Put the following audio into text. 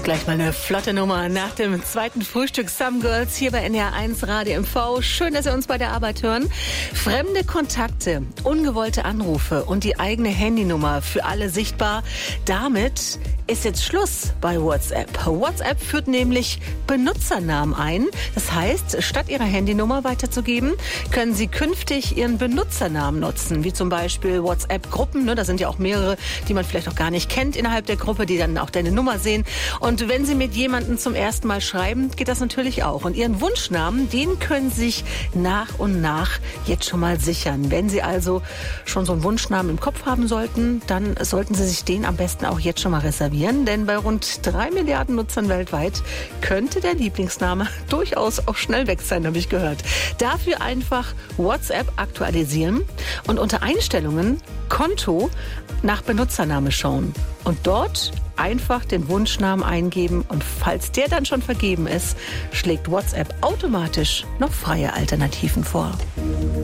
Gleich mal eine flotte Nummer nach dem zweiten Frühstück Some Girls hier bei NDR1 Radio MV. Schön, dass Sie uns bei der Arbeit hören. Fremde Kontakte, ungewollte Anrufe und die eigene Handynummer für alle sichtbar. Damit ist jetzt Schluss bei WhatsApp. WhatsApp führt nämlich Benutzernamen ein. Das heißt, statt Ihrer Handynummer weiterzugeben, können Sie künftig Ihren Benutzernamen nutzen, wie zum Beispiel WhatsApp-Gruppen. Da sind ja auch mehrere, die man vielleicht auch gar nicht kennt innerhalb der Gruppe, die dann auch deine Nummer sehen. Und wenn Sie mit jemandem zum ersten Mal schreiben, geht das natürlich auch. Und Ihren Wunschnamen, den können Sie sich nach und nach jetzt schon mal sichern. Wenn Sie also schon so einen Wunschnamen im Kopf haben sollten, dann sollten Sie sich den am besten auch jetzt schon mal reservieren. Denn bei rund 3 Milliarden Nutzern weltweit könnte der Lieblingsname durchaus auch schnell weg sein, habe ich gehört. Dafür einfach WhatsApp aktualisieren und unter Einstellungen Konto nach Benutzername schauen. Und dort einfach den Wunschnamen eingeben und falls der dann schon vergeben ist, schlägt WhatsApp automatisch noch freie Alternativen vor.